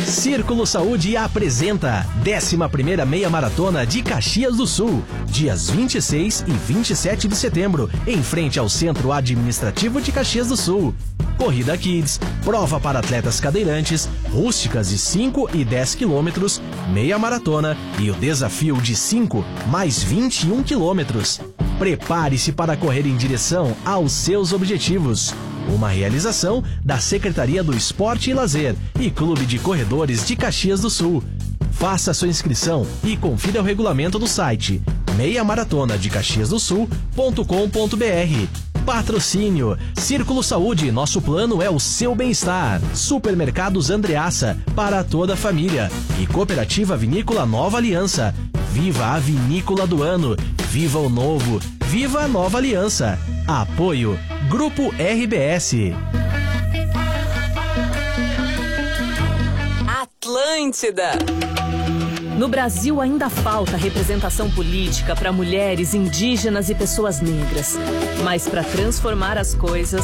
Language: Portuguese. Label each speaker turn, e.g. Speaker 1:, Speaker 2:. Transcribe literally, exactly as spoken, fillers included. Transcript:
Speaker 1: Círculo Saúde apresenta décima primeira Meia Maratona de Caxias do Sul, dias vinte e seis e vinte e sete de setembro, em frente ao Centro Administrativo de Caxias do Sul. Corrida Kids, prova para atletas cadeirantes, rústicas de cinco e dez quilômetros, meia maratona e o desafio de cinco mais vinte e um quilômetros. Prepare-se para correr em direção aos seus objetivos. Uma realização da Secretaria do Esporte e Lazer e Clube de Corredores de Caxias do Sul. Faça sua inscrição e confira o regulamento no site meia maratona de caxias do sul ponto com ponto br. Patrocínio Círculo Saúde, nosso plano é o seu bem-estar. Supermercados Andreassa, para toda a família. E Cooperativa Vinícola Nova Aliança. Viva a vinícola do ano. Viva o novo. Viva a Nova Aliança. Apoio Grupo R B S.
Speaker 2: Atlântida.
Speaker 3: No Brasil ainda falta representação política para mulheres, indígenas e pessoas negras. Mas para transformar as coisas,